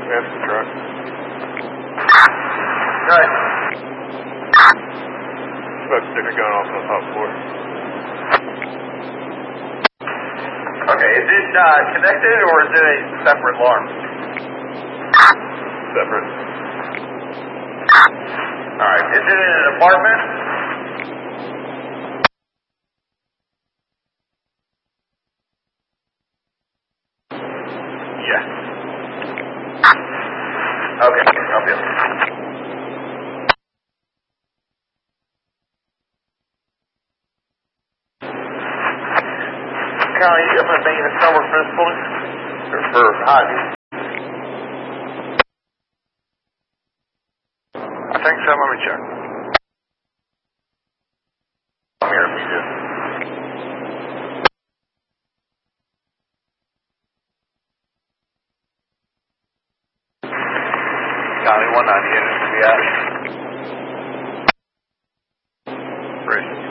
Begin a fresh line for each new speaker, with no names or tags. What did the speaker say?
That's the truck.
Good.
Smoke sticker going off on the top floor.
Okay, is it connected or is it a separate alarm?
Separate.
Alright, is it in an apartment?
Yeah.
Okay, copy. County, I'm going to make this number for this building. Or for Ivy.
I think so. Let me check.
Come here if you do.
County 198 is the
Great.